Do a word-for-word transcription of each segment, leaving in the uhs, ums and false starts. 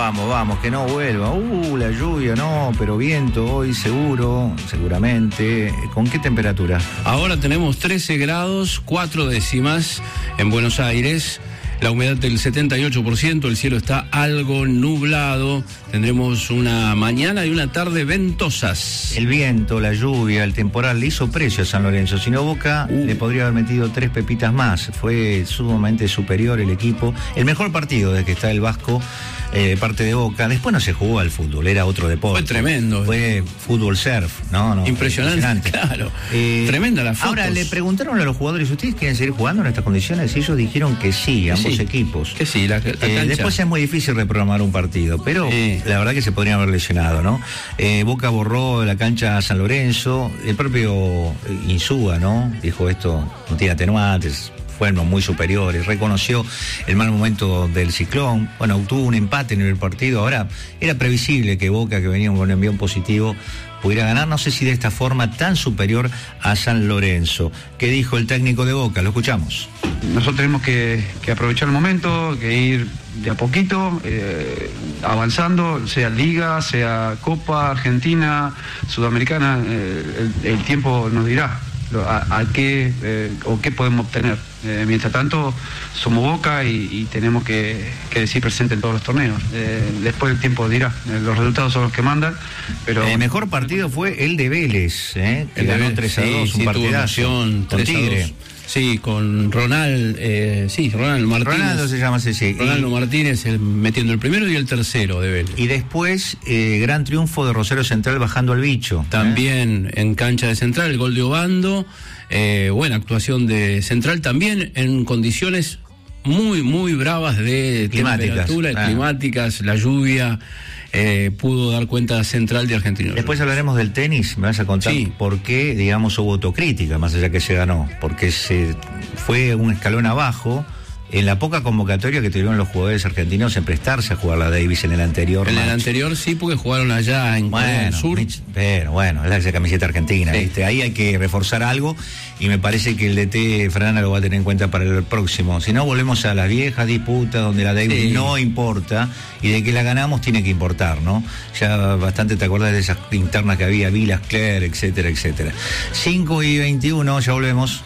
Vamos, vamos, que no vuelva. Uh, la lluvia, no, pero viento hoy seguro, seguramente. ¿Con qué temperatura? Ahora tenemos trece grados, cuatro décimas en Buenos Aires. La humedad del setenta y ocho por ciento, el cielo está algo nublado. Tendremos una mañana y una tarde ventosas. El viento, la lluvia, el temporal le hizo precio a San Lorenzo. Si no, Boca uh. le podría haber metido tres pepitas más. Fue sumamente superior el equipo. El mejor partido de que está el Vasco, eh, parte de Boca. Después no se jugó al fútbol, era otro deporte. Fue tremendo. Fue fútbol surf, ¿no? no impresionante, impresionante, claro. Eh, Tremenda la foto. Ahora, le preguntaron a los jugadores, ¿ustedes quieren seguir jugando en estas condiciones? Y ellos dijeron que sí, ambos sí. equipos. Que sí, la, la eh, después es muy difícil reprogramar un partido, pero sí. la verdad que se podrían haber lesionado, ¿no? Eh, Boca borró la cancha a San Lorenzo, el propio Insúa, ¿no? Dijo esto, no tiene atenuantes, fueron muy superiores, reconoció el mal momento del Ciclón, bueno, obtuvo un empate en el partido. Ahora, era previsible que Boca, que venía con un envión positivo, pudiera ganar, no sé si de esta forma tan superior a San Lorenzo. ¿Qué dijo el técnico de Boca? Lo escuchamos. Nosotros tenemos que, que aprovechar el momento, que ir de a poquito, eh, avanzando, sea Liga, sea Copa, Argentina, Sudamericana, eh, el, el tiempo nos dirá a, a qué eh, o qué podemos obtener. Eh, mientras tanto, somos Boca y, y tenemos que, que decir presente en todos los torneos. Eh, después el tiempo dirá, eh, los resultados son los que mandan, pero... El mejor partido fue el de Vélez, ¿eh? que el ganó tres a dos, sí, un partidazo, con Tigre. Sí, con Ronald, eh, sí, Ronald Martínez. Ronaldo se llama así, sí. Ronaldo y, Martínez el, metiendo el primero y el tercero de Vélez. Y después, eh, gran triunfo de Rosario Central bajando al Bicho. También ¿eh? en cancha de Central, el gol de Obando. Eh, buena actuación de Central también en condiciones muy, muy bravas de climáticas, temperatura, ah. climáticas, la lluvia. Eh, pudo dar cuenta Central de Argentino. Después hablaremos del tenis, me vas a contar sí. por qué, digamos, hubo autocrítica, más allá que se ganó, porque se fue un escalón abajo en la poca convocatoria que tuvieron los jugadores argentinos en prestarse a jugar la Davis en el anterior En match. el anterior sí, porque jugaron allá en bueno, Corea del Sur. Pero bueno, es la camiseta argentina, sí. ¿viste? Ahí hay que reforzar algo y me parece que el D T Frana lo va a tener en cuenta para el próximo. Si no, volvemos a las viejas disputas donde la Davis sí. no importa y de que la ganamos tiene que importar, ¿no? Ya bastante te acordás de esas internas que había, Vilas, Claire, etcétera, etcétera. cinco y veintiuno, ya volvemos.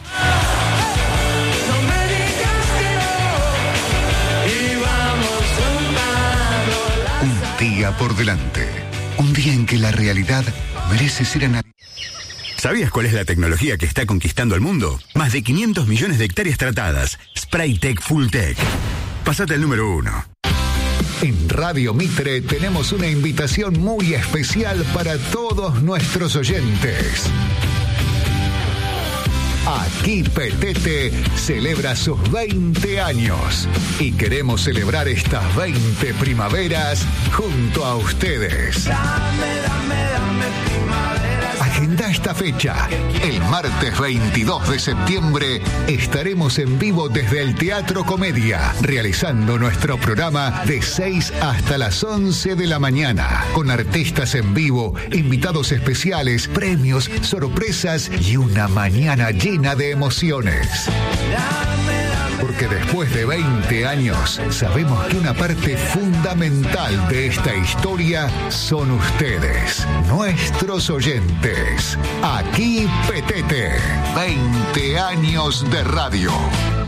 Día por delante. Un día en que la realidad merece ser analizada. ¿Sabías cuál es la tecnología que está conquistando el mundo? Más de quinientos millones de hectáreas tratadas. Spraytec Fulltech. Pásate al número uno. En Radio Mitre tenemos una invitación muy especial para todos nuestros oyentes. Aquí Petete celebra sus veinte años y queremos celebrar estas veinte primaveras junto a ustedes. Dame, dame, dame primaveras. Agenda esta fecha. El martes veintidós de septiembre estaremos en vivo desde el Teatro Comedia, realizando nuestro programa de seis hasta las once de la mañana, con artistas en vivo, invitados especiales, premios, sorpresas y una mañana llena de emociones. Porque después de veinte años, sabemos que una parte fundamental de esta historia son ustedes, nuestros oyentes. Aquí Petete, veinte años de radio.